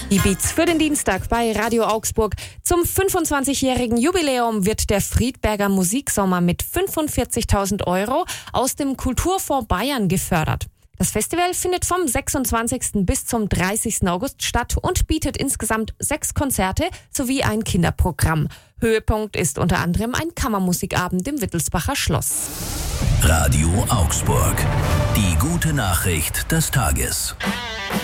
Die Beats für den Dienstag bei Radio Augsburg. Zum 25-jährigen Jubiläum wird der Friedberger Musiksommer mit 45.000 € aus dem Kulturfonds Bayern gefördert. Das Festival findet vom 26. bis zum 30. August statt und bietet insgesamt 6 Konzerte sowie ein Kinderprogramm. Höhepunkt ist unter anderem ein Kammermusikabend im Wittelsbacher Schloss. Radio Augsburg. Die gute Nachricht des Tages.